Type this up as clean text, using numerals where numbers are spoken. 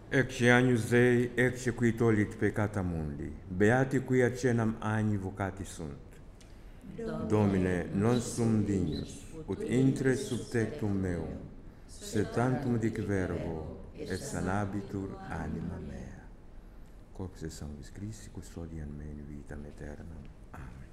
Ecce agnus Dei, ecce qui tollit peccata mundi, beati qui acenam agni vocati sunt. Domine, non sum dignus, ut intre sub tectum meum, sed tantum dic verbo, et sanabitur anima mea. Corpus et sanguis Christi, custodian me in vitam aeternam. Amen.